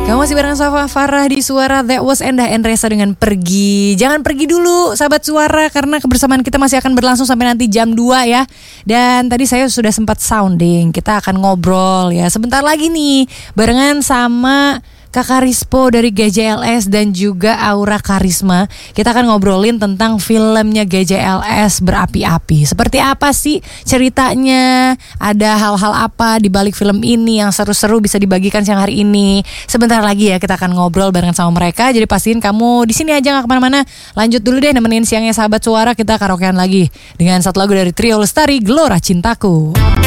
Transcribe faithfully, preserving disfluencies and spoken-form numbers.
Kamu masih bareng Safa Farah di Suara. That was Endah Endresa dengan Pergi. Jangan pergi dulu sahabat Suara, karena kebersamaan kita masih akan berlangsung sampai nanti jam dua ya. Dan tadi saya sudah sempat sounding, kita akan ngobrol ya sebentar lagi nih barengan sama Kakak Rispo dari G J L S dan juga Aura Karisma. Kita akan ngobrolin tentang filmnya G J L S Berapi-api. Seperti apa sih ceritanya? Ada hal-hal apa di balik film ini yang seru-seru bisa dibagikan siang hari ini? Sebentar lagi ya kita akan ngobrol barengan sama mereka. Jadi pastiin kamu di sini aja, nggak kemana-mana. Lanjut dulu deh nemenin siangnya sahabat Suara. Kita karaokean lagi dengan satu lagu dari Trio Lestari, Gelora Cintaku.